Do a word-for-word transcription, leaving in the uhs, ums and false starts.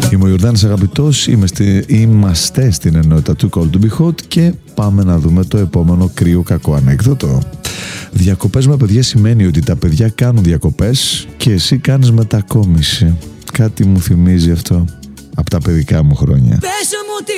Είμαι ο Ιορδάνης Αγαπητός, είμαστε, είμαστε στην ενότητα του Call to Be Hot και πάμε να δούμε το επόμενο κρύο κακό ανέκδοτο. Διακοπές με παιδιά σημαίνει ότι τα παιδιά κάνουν διακοπές και εσύ κάνεις μετακόμιση. Κάτι μου θυμίζει αυτό από τα παιδικά μου χρόνια.